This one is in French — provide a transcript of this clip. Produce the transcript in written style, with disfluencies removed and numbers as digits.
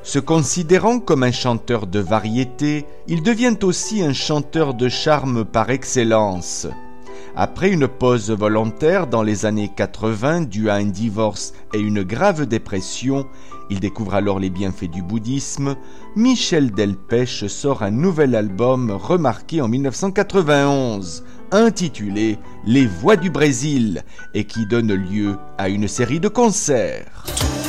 Se considérant comme un chanteur de variété, il devient aussi un chanteur de charme par excellence. Après une pause volontaire dans les années 80 due à un divorce et une grave dépression, il découvre alors les bienfaits du bouddhisme. Michel Delpech sort un nouvel album remarqué en 1991, intitulé « Les Voix du Brésil » et qui donne lieu à une série de concerts.